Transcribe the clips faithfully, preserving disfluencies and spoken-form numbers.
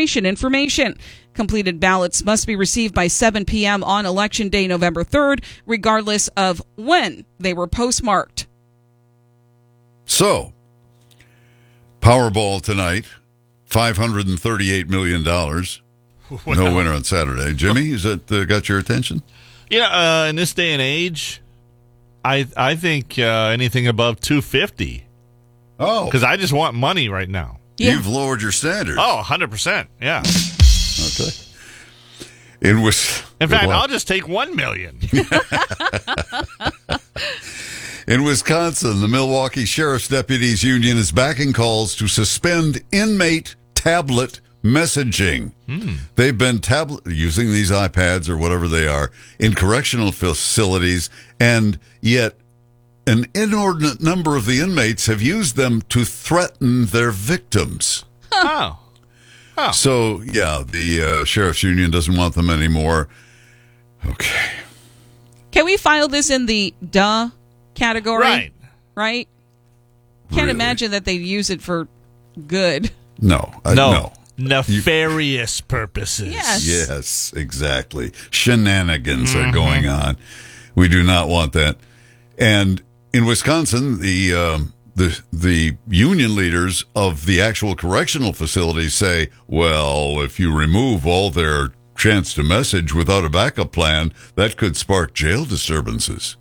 registration information. Completed ballots must be received by seven p.m. on Election Day, November third, regardless of when they were postmarked. So, Powerball tonight, five hundred thirty-eight million dollars. Well, no winner on Saturday. Jimmy, has that uh, got your attention? Yeah, uh, in this day and age, I I think uh, anything above two hundred fifty dollars. Oh. Because I just want money right now. Yeah. You've lowered your standards. Oh, one hundred percent. Yeah. Okay. It was. In fact, I'll just take one million dollars. In Wisconsin, the Milwaukee Sheriff's Deputies Union is backing calls to suspend inmate tablet messaging. Hmm. They've been tablet using these iPads or whatever they are in correctional facilities, and yet an inordinate number of the inmates have used them to threaten their victims. Oh. Oh. So, yeah, the uh, Sheriff's Union doesn't want them anymore. Okay. Can we file this in the duh category? Right. Right? Can't Really? imagine that they'd use it for good. No. I, No. no. Nefarious purposes. Yes. Yes, exactly. Shenanigans Mm-hmm. are going on. We do not want that. And in Wisconsin, the um, the the union leaders of the actual correctional facilities say, well, if you remove all their chance to message without a backup plan, that could spark jail disturbances.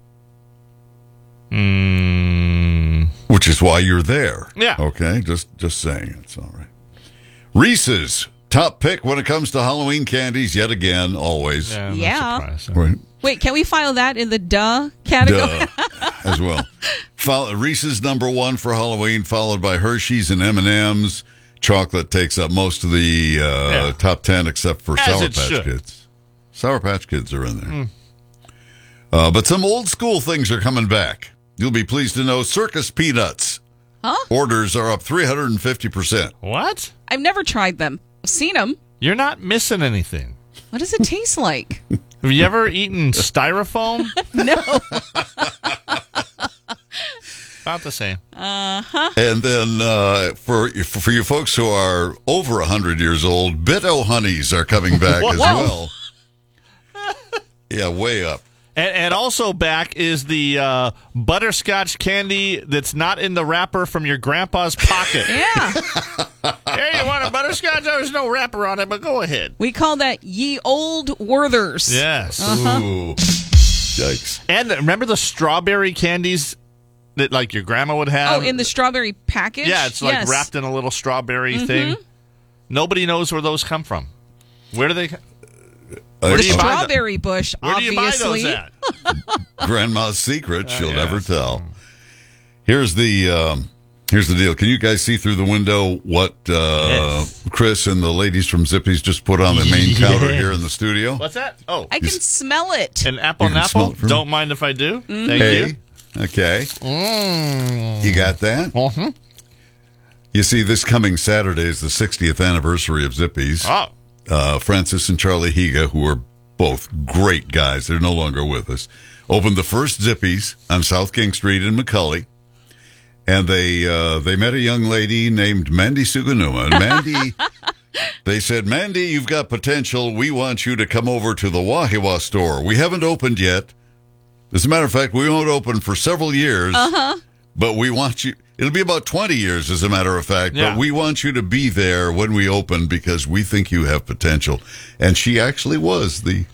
Mm. Which is why you're there. Yeah. Okay, just just saying. It's all right. Reese's, top pick when it comes to Halloween candies, yet again, always. Yeah. I'm Yeah. not surprised. Right. Wait, can we file that in the duh category? Duh, as well. Follow, Reese's number one for Halloween, followed by Hershey's and M and M's. Chocolate takes up most of the uh, Yeah. top ten, except for As Sour it Patch should. Kids. Sour Patch Kids are in there. Uh, but some old school things are coming back. You'll be pleased to know Circus Peanuts. Huh? Orders are up three hundred fifty percent. What? I've never tried them. I've seen them. You're not missing anything. What does it taste like? Have you ever eaten styrofoam? No. About the same. And then uh, for for you folks who are over one hundred years old, Bitto Honeys are coming back as Whoa. well. Yeah, way up. And, and also back is the uh, butterscotch candy that's not in the wrapper from your grandpa's pocket. Yeah. Hey, you want a butterscotch? There's no wrapper on it, but go ahead. We call that ye old Werthers. Yes. Ooh. Yikes. And remember the strawberry candies that like your grandma would have? Oh, in the strawberry package? Yeah, it's like Yes. wrapped in a little strawberry thing. Nobody knows where those come from. Where do they come? Uh, do you uh, buy them? Strawberry bush, Where obviously. do you buy those at? Grandma's secret, she'll yes. never tell. Here's the um, here's the deal. Can you guys see through the window what uh, Yes. Chris and the ladies from Zippy's just put on the main Yes. counter here in the studio? What's that? Oh, I can smell it. an apple You and can smell apple? it from- Don't mind if I do. Thank Hey, you. okay. Mm. You got that? Uh-huh. You see, this coming Saturday is the sixtieth anniversary of Zippy's. Oh, Uh, Francis and Charlie Higa, who are both great guys, they're no longer with us, opened the first Zippy's on South King Street in McCully. And they uh, they met a young lady named Mandy Suganuma. And Mandy, they said, Mandy, you've got potential. We want you to come over to the Wahiwa store. We haven't opened yet. As a matter of fact, we won't open for several years. Uh-huh. But we want you, it'll be about twenty years, as a matter of fact. Yeah. But we want you to be there when we open because we think you have potential. And she actually was the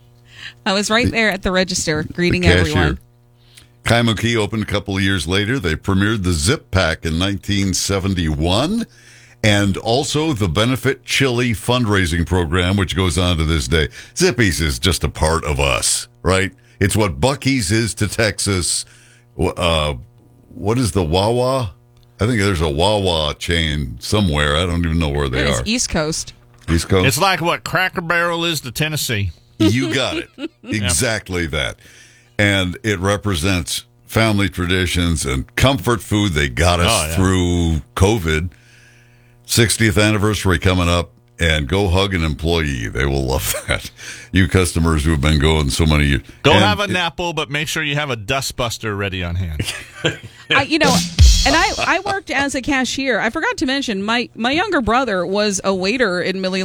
I was right there at the register greeting cashier. everyone. Kaimuki opened a couple of years later. They premiered the Zip Pack in nineteen seventy-one and also the Benefit Chili fundraising program, which goes on to this day. Zippy's is just a part of us, right? It's what Buc-ee's is to Texas. Uh, what is the Wawa? I think there's a Wawa chain somewhere. I don't even know where they It is are. East Coast. East Coast? it's like what Cracker Barrel is to Tennessee. You got it. Exactly that. And it represents family traditions and comfort food. They got us Oh, yeah. through COVID. sixtieth anniversary coming up. And go hug an employee. They will love that. You customers who have been going so many years. Go And have a it- Napple, but make sure you have a dustbuster ready on hand. I, you know, and I, I worked as a cashier. I forgot to mention, my, my younger brother was a waiter in Millie